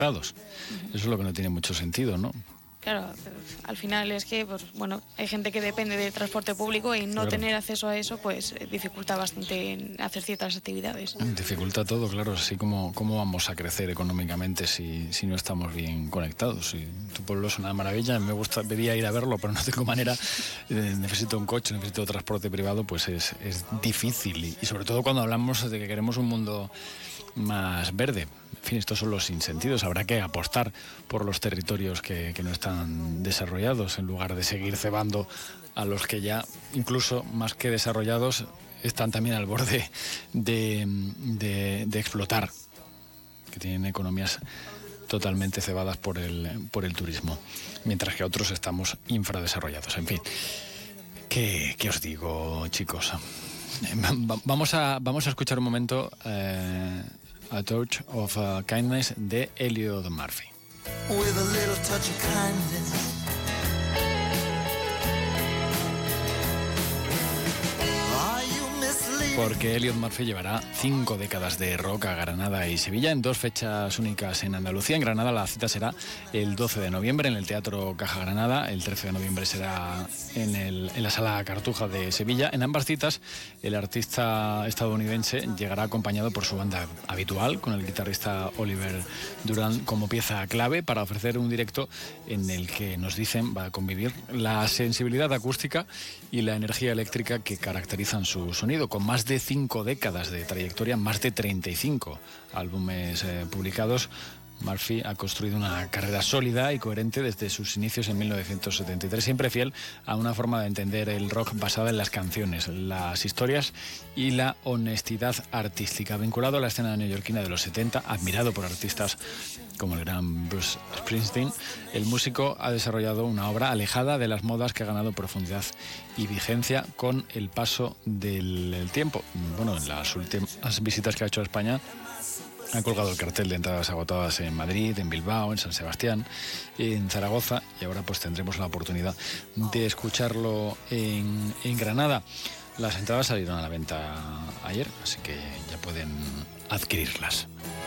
Eso es lo que no tiene mucho sentido, ¿no? Claro, al final es que, pues, bueno, hay gente que depende del transporte público y no tener acceso a eso, pues dificulta bastante en hacer ciertas actividades. Dificulta todo, claro, así como cómo vamos a crecer económicamente si no estamos bien conectados. Si tu pueblo es una maravilla, me gustaría ir a verlo, pero no tengo manera, necesito un coche, necesito transporte privado, pues es difícil. Y sobre todo cuando hablamos de que queremos un mundo más verde. En fin, estos son los sinsentidos. Habrá que apostar por los territorios que no están desarrollados, en lugar de seguir cebando a los que ya, incluso más que desarrollados, están también al borde de explotar, que tienen economías totalmente cebadas por el turismo, mientras que otros estamos infradesarrollados. En fin, ¿qué os digo, chicos? Vamos a escuchar un momento A Touch of Kindness de Elliot Murphy. With a little touch of kindness. Porque Elliot Murphy llevará 5 décadas de rock a Granada y Sevilla en 2 fechas únicas en Andalucía. En Granada la cita será el 12 de noviembre en el Teatro Caja Granada, el 13 de noviembre será en la Sala Cartuja de Sevilla. En ambas citas el artista estadounidense llegará acompañado por su banda habitual, con el guitarrista Oliver Duran como pieza clave para ofrecer un directo en el que, nos dicen, va a convivir la sensibilidad acústica y la energía eléctrica que caracterizan su sonido. Con más de 5 décadas de trayectoria, más de 35 álbumes publicados, Murphy ha construido una carrera sólida y coherente desde sus inicios en 1973, siempre fiel a una forma de entender el rock basada en las canciones, las historias y la honestidad artística. Vinculado a la escena neoyorquina de los 70, admirado por artistas como el gran Bruce Springsteen, el músico ha desarrollado una obra alejada de las modas que ha ganado profundidad y vigencia con el paso del tiempo. Bueno, en las últimas visitas que ha hecho a España ha colgado el cartel de entradas agotadas en Madrid, en Bilbao, en San Sebastián, en Zaragoza, y ahora pues tendremos la oportunidad de escucharlo en Granada. Las entradas salieron a la venta ayer, así que ya pueden adquirirlas.